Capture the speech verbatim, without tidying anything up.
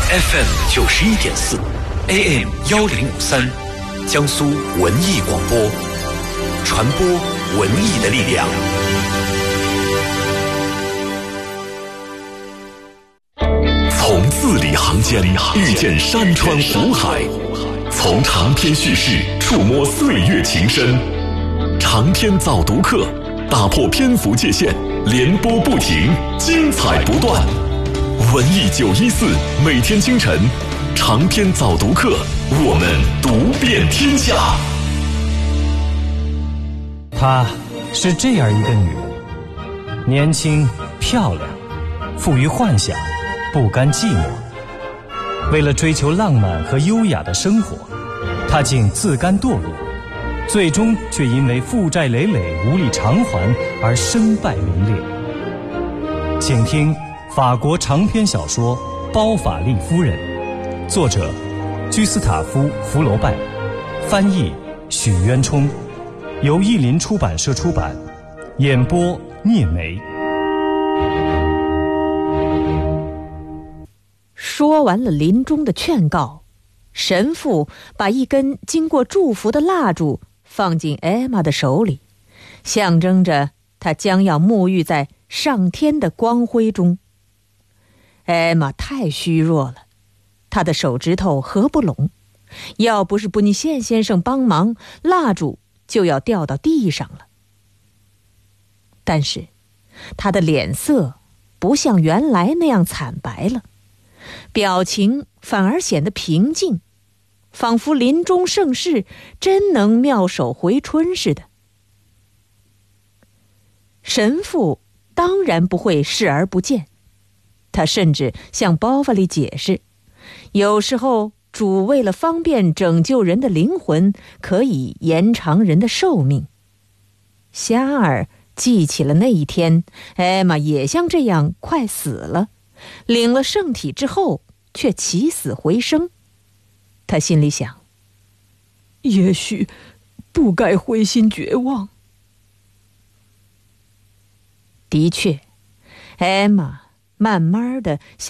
F M 九十一点四 ，A M 幺零五三，江苏文艺广播，传播文艺的力量。从字里行间遇见山川湖海，从长篇叙事触摸岁月情深。长篇早读课，打破篇幅界限，连播不停，精彩不断。文艺九一四，每天清晨，长篇早读课，我们读遍天下。 她是这样一个女人，年轻漂亮，富于幻想，不甘寂寞。为了追求浪漫和优雅的生活，她竟自甘堕落，最终却因为负债累累无力偿还而身败名裂。请听法国长篇小说《包法利夫人》，作者居斯塔夫·福楼拜，翻译许渊冲，由译林出版社出版，演播聂梅。 说完了临终的劝告，神父把一根经过祝福的蜡烛放进艾玛的手里，象征着他将要沐浴在上天的光辉中。艾玛太虚弱了，她的手指头合不拢，要不是布尼线先生帮忙，蜡烛就要掉到地上了。但是她的脸色不像原来那样惨白了，表情反而显得平静，仿佛临终盛世真能妙手回春似的。神父当然不会视而不见，他甚至向包法利解释，有时候主为了方便拯救人的灵魂，可以延长人的寿命。夏尔记起了那一天，艾玛也像这样快死了，领了圣体之后却起死回生。他心里想， 也许不该灰心绝望。 的确，艾玛慢慢地向